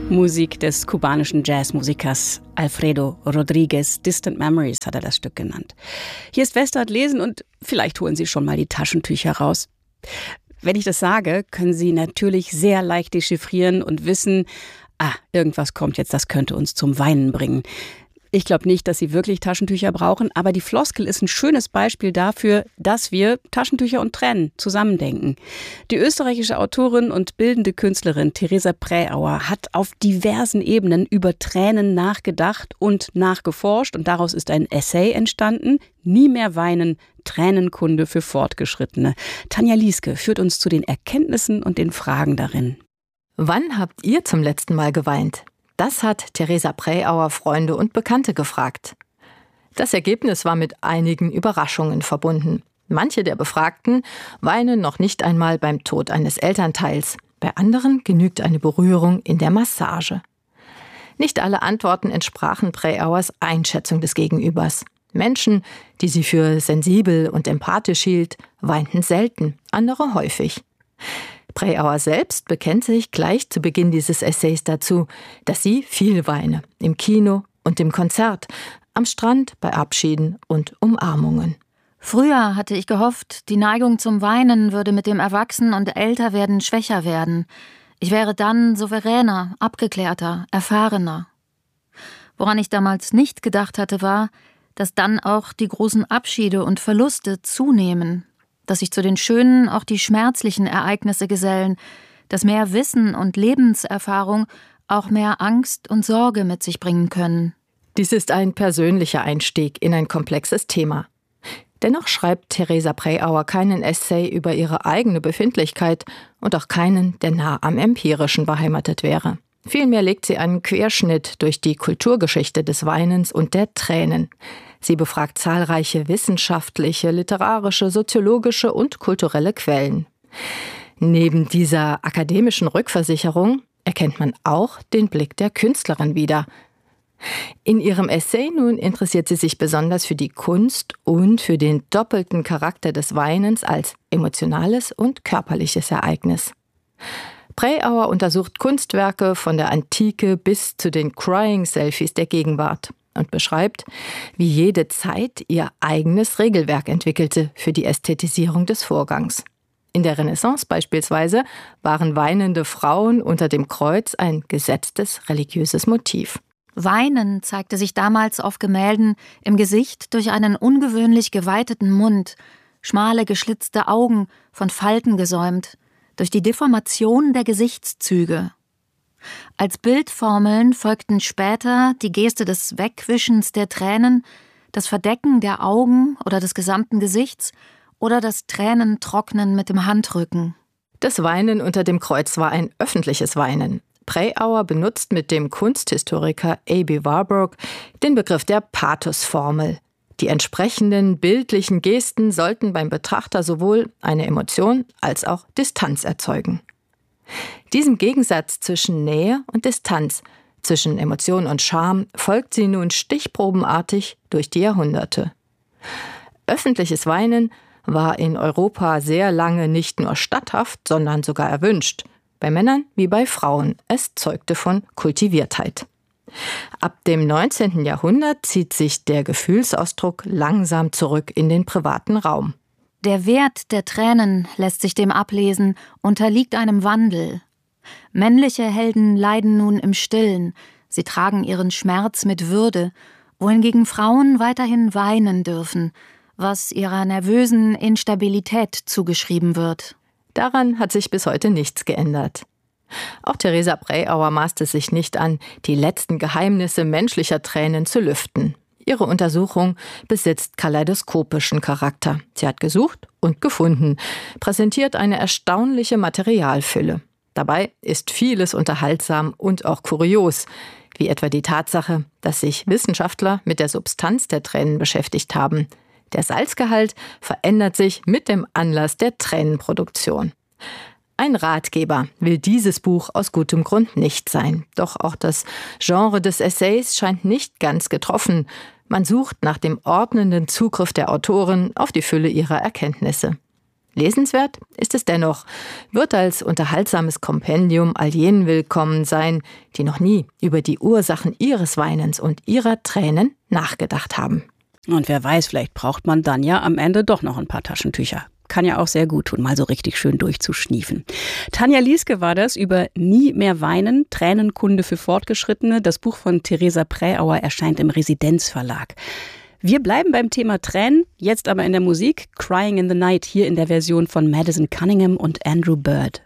Musik des kubanischen Jazzmusikers Alfredo Rodriguez. Distant Memories hat er das Stück genannt. Hier ist Westart lesen und vielleicht holen Sie schon mal die Taschentücher raus. Wenn ich das sage, können Sie natürlich sehr leicht dechiffrieren und wissen, irgendwas kommt jetzt, das könnte uns zum Weinen bringen. Ich glaube nicht, dass Sie wirklich Taschentücher brauchen, aber die Floskel ist ein schönes Beispiel dafür, dass wir Taschentücher und Tränen zusammendenken. Die österreichische Autorin und bildende Künstlerin Theresa Präauer hat auf diversen Ebenen über Tränen nachgedacht und nachgeforscht und daraus ist ein Essay entstanden, Nie mehr weinen, Tränenkunde für Fortgeschrittene. Tanja Lieske führt uns zu den Erkenntnissen und den Fragen darin. Wann habt ihr zum letzten Mal geweint? Das hat Theresa Präauer Freunde und Bekannte gefragt. Das Ergebnis war mit einigen Überraschungen verbunden. Manche der Befragten weinen noch nicht einmal beim Tod eines Elternteils. Bei anderen genügt eine Berührung in der Massage. Nicht alle Antworten entsprachen Präauers Einschätzung des Gegenübers. Menschen, die sie für sensibel und empathisch hielt, weinten selten, andere häufig. Präauer selbst bekennt sich gleich zu Beginn dieses Essays dazu, dass sie viel weine, im Kino und im Konzert, am Strand, bei Abschieden und Umarmungen. Früher hatte ich gehofft, die Neigung zum Weinen würde mit dem Erwachsen- und Älterwerden schwächer werden. Ich wäre dann souveräner, abgeklärter, erfahrener. Woran ich damals nicht gedacht hatte, war, dass dann auch die großen Abschiede und Verluste zunehmen, dass sich zu den schönen auch die schmerzlichen Ereignisse gesellen, dass mehr Wissen und Lebenserfahrung auch mehr Angst und Sorge mit sich bringen können. Dies ist ein persönlicher Einstieg in ein komplexes Thema. Dennoch schreibt Theresa Präauer keinen Essay über ihre eigene Befindlichkeit und auch keinen, der nah am Empirischen beheimatet wäre. Vielmehr legt sie einen Querschnitt durch die Kulturgeschichte des Weinens und der Tränen. Sie befragt zahlreiche wissenschaftliche, literarische, soziologische und kulturelle Quellen. Neben dieser akademischen Rückversicherung erkennt man auch den Blick der Künstlerin wieder. In ihrem Essay nun interessiert sie sich besonders für die Kunst und für den doppelten Charakter des Weinens als emotionales und körperliches Ereignis. Präauer untersucht Kunstwerke von der Antike bis zu den Crying-Selfies der Gegenwart und beschreibt, wie jede Zeit ihr eigenes Regelwerk entwickelte für die Ästhetisierung des Vorgangs. In der Renaissance beispielsweise waren weinende Frauen unter dem Kreuz ein gesetztes religiöses Motiv. Weinen zeigte sich damals auf Gemälden im Gesicht durch einen ungewöhnlich geweiteten Mund, schmale geschlitzte Augen, von Falten gesäumt, durch die Deformation der Gesichtszüge. Als Bildformeln folgten später die Geste des Wegwischens der Tränen, das Verdecken der Augen oder des gesamten Gesichts oder das Tränentrocknen mit dem Handrücken. Das Weinen unter dem Kreuz war ein öffentliches Weinen. Präauer benutzt mit dem Kunsthistoriker A.B. Warburg den Begriff der Pathosformel. Die entsprechenden bildlichen Gesten sollten beim Betrachter sowohl eine Emotion als auch Distanz erzeugen. Diesem Gegensatz zwischen Nähe und Distanz, zwischen Emotion und Scham, folgt sie nun stichprobenartig durch die Jahrhunderte. Öffentliches Weinen war in Europa sehr lange nicht nur statthaft, sondern sogar erwünscht. Bei Männern wie bei Frauen. Es zeugte von Kultiviertheit. Ab dem 19. Jahrhundert zieht sich der Gefühlsausdruck langsam zurück in den privaten Raum. Der Wert der Tränen lässt sich dem ablesen, unterliegt einem Wandel. Männliche Helden leiden nun im Stillen, sie tragen ihren Schmerz mit Würde, wohingegen Frauen weiterhin weinen dürfen, was ihrer nervösen Instabilität zugeschrieben wird. Daran hat sich bis heute nichts geändert. Auch Theresa Präauer maßte sich nicht an, die letzten Geheimnisse menschlicher Tränen zu lüften. Ihre Untersuchung besitzt kaleidoskopischen Charakter. Sie hat gesucht und gefunden, präsentiert eine erstaunliche Materialfülle. Dabei ist vieles unterhaltsam und auch kurios, wie etwa die Tatsache, dass sich Wissenschaftler mit der Substanz der Tränen beschäftigt haben. Der Salzgehalt verändert sich mit dem Anlass der Tränenproduktion. Ein Ratgeber will dieses Buch aus gutem Grund nicht sein. Doch auch das Genre des Essays scheint nicht ganz getroffen. Man sucht nach dem ordnenden Zugriff der Autorin auf die Fülle ihrer Erkenntnisse. Lesenswert ist es dennoch, wird als unterhaltsames Kompendium all jenen willkommen sein, die noch nie über die Ursachen ihres Weinens und ihrer Tränen nachgedacht haben. Und wer weiß, vielleicht braucht man dann ja am Ende doch noch ein paar Taschentücher. Kann ja auch sehr gut tun, mal so richtig schön durchzuschniefen. Tanja Lieske war das über Nie mehr weinen, Tränenkunde für Fortgeschrittene. Das Buch von Theresa Präauer erscheint im Residenzverlag. Wir bleiben beim Thema Tränen, jetzt aber in der Musik. Crying in the Night, hier in der Version von Madison Cunningham und Andrew Bird.